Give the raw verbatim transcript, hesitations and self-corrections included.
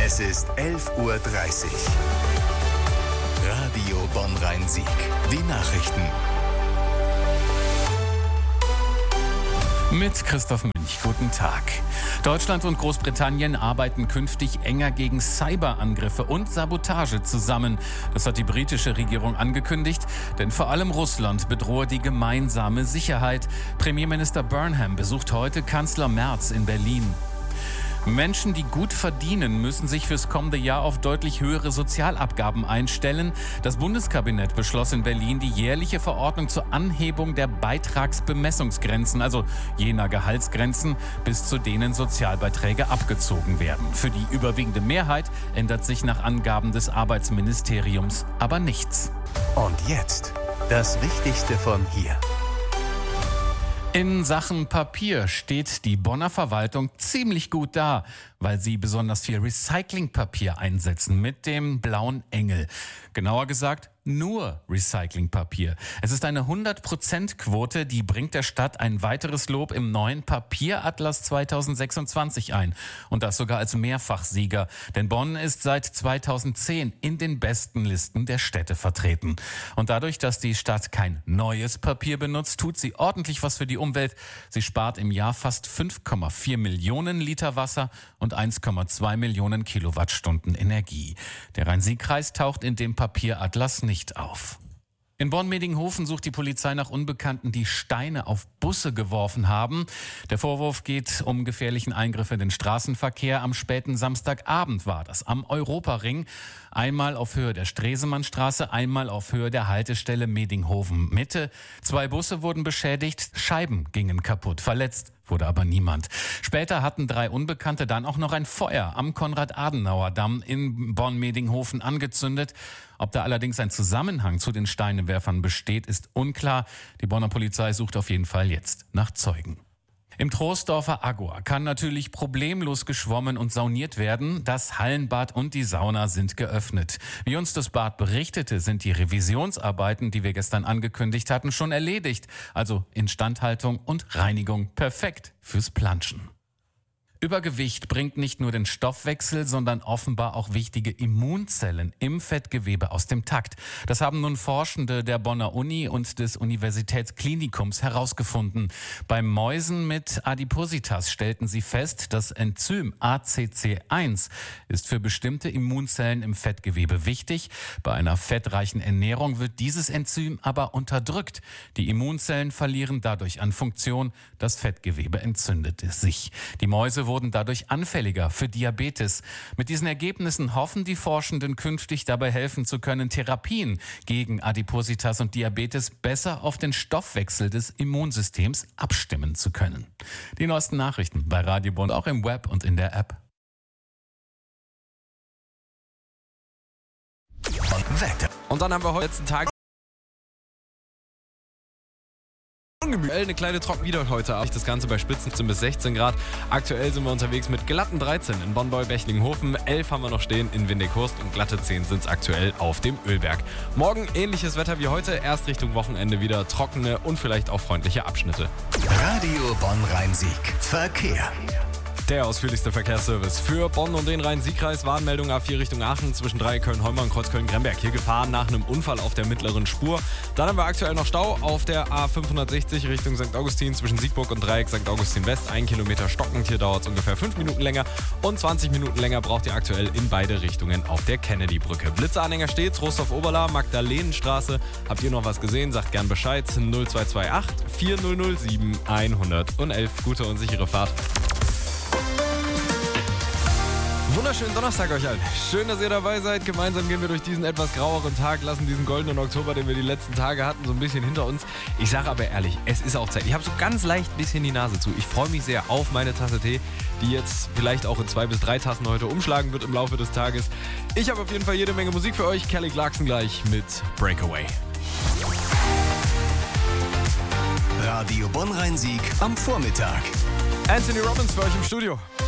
Es ist elf Uhr dreißig. Radio Bonn-Rhein-Sieg. Die Nachrichten. Mit Christoph Münch. Guten Tag. Deutschland und Großbritannien arbeiten künftig enger gegen Cyberangriffe und Sabotage zusammen. Das hat die britische Regierung angekündigt, denn vor allem Russland bedrohe die gemeinsame Sicherheit. Premierminister Burnham besucht heute Kanzler Merz in Berlin. Menschen, die gut verdienen, müssen sich fürs kommende Jahr auf deutlich höhere Sozialabgaben einstellen. Das Bundeskabinett beschloss in Berlin die jährliche Verordnung zur Anhebung der Beitragsbemessungsgrenzen, also jener Gehaltsgrenzen, bis zu denen Sozialbeiträge abgezogen werden. Für die überwiegende Mehrheit ändert sich nach Angaben des Arbeitsministeriums aber nichts. Und jetzt das Wichtigste von hier. In Sachen Papier steht die Bonner Verwaltung ziemlich gut da, weil sie besonders viel Recyclingpapier einsetzen mit dem blauen Engel. Genauer gesagt, nur Recyclingpapier. Es ist eine hundert Prozent Quote, die bringt der Stadt ein weiteres Lob im neuen Papieratlas zweitausendsechsundzwanzig ein. Und das sogar als Mehrfachsieger. Denn Bonn ist seit zweitausendzehn in den besten Listen der Städte vertreten. Und dadurch, dass die Stadt kein neues Papier benutzt, tut sie ordentlich was für die Umwelt. Sie spart im Jahr fast fünf Komma vier Millionen Liter Wasser und eins Komma zwei Millionen Kilowattstunden Energie. Der Rhein-Sieg-Kreis taucht in dem Papieratlas nicht nicht auf. In Bonn-Medinghofen sucht die Polizei nach Unbekannten, die Steine auf Busse geworfen haben. Der Vorwurf geht um gefährlichen Eingriff in den Straßenverkehr. Am späten Samstagabend war das am Europaring. Einmal auf Höhe der Stresemannstraße, einmal auf Höhe der Haltestelle Medinghofen Mitte. Zwei Busse wurden beschädigt, Scheiben gingen kaputt. Verletzt wurde aber niemand. Später hatten drei Unbekannte dann auch noch ein Feuer am Konrad-Adenauer-Damm in Bonn-Medinghofen angezündet. Ob da allerdings ein Zusammenhang zu den Steinewerfern besteht, ist unklar. Die Bonner Polizei sucht auf jeden Fall jetzt nach Zeugen. Im Troisdorfer Agor kann natürlich problemlos geschwommen und sauniert werden. Das Hallenbad und die Sauna sind geöffnet. Wie uns das Bad berichtete, sind die Revisionsarbeiten, die wir gestern angekündigt hatten, schon erledigt. Also Instandhaltung und Reinigung perfekt fürs Planschen. Übergewicht bringt nicht nur den Stoffwechsel, sondern offenbar auch wichtige Immunzellen im Fettgewebe aus dem Takt. Das haben nun Forschende der Bonner Uni und des Universitätsklinikums herausgefunden. Bei Mäusen mit Adipositas stellten sie fest, das Enzym A C C eins ist für bestimmte Immunzellen im Fettgewebe wichtig. Bei einer fettreichen Ernährung wird dieses Enzym aber unterdrückt. Die Immunzellen verlieren dadurch an Funktion, das Fettgewebe entzündet sich. Die Mäuse wurden dadurch anfälliger für Diabetes. Mit diesen Ergebnissen hoffen die Forschenden künftig dabei helfen zu können, Therapien gegen Adipositas und Diabetes besser auf den Stoffwechsel des Immunsystems abstimmen zu können. Die neuesten Nachrichten bei Radio Bonn, auch im Web und in der App. Wetter. Und dann haben wir heute letzten Tag eine kleine Trocken wieder heute Abend. Das Ganze bei Spitzen fünfzehn bis sechzehn Grad. Aktuell sind wir unterwegs mit glatten dreizehn in Bonn-Beuel-Bechlingenhofen. elf haben wir noch stehen in Windighurst und glatte zehn sind es aktuell auf dem Ölberg. Morgen ähnliches Wetter wie heute. Erst Richtung Wochenende wieder trockene und vielleicht auch freundliche Abschnitte. Radio Bonn-Rhein-Sieg. Verkehr. Der ausführlichste Verkehrsservice für Bonn und den Rhein-Sieg-Kreis. Warnmeldung A vier Richtung Aachen zwischen Dreiecköln-Holmer und Kreuzköln-Gremberg. Hier gefahren nach einem Unfall auf der mittleren Spur. Dann haben wir aktuell noch Stau auf der A fünfhundertsechzig Richtung Sankt Augustin zwischen Siegburg und Dreieck Sankt Augustin West. Ein Kilometer stockend. Hier dauert es ungefähr fünf Minuten länger. Und zwanzig Minuten länger braucht ihr aktuell in beide Richtungen auf der Kennedy-Brücke. Blitzeranhänger steht, Trostorf-Oberla, Magdalenenstraße. Habt ihr noch was gesehen? Sagt gern Bescheid. null zwei zwei acht vier null null sieben hundertelf. Gute und sichere Fahrt. Wunderschönen Donnerstag euch allen. Schön, dass ihr dabei seid. Gemeinsam gehen wir durch diesen etwas graueren Tag, lassen diesen goldenen Oktober, den wir die letzten Tage hatten, so ein bisschen hinter uns. Ich sage aber ehrlich, es ist auch Zeit. Ich habe so ganz leicht ein bisschen die Nase zu. Ich freue mich sehr auf meine Tasse Tee, die jetzt vielleicht auch in zwei bis drei Tassen heute umschlagen wird im Laufe des Tages. Ich habe auf jeden Fall jede Menge Musik für euch. Kelly Clarkson gleich mit Breakaway. Radio Bonn-Rhein-Sieg am Vormittag. Anthony Robbins für euch im Studio.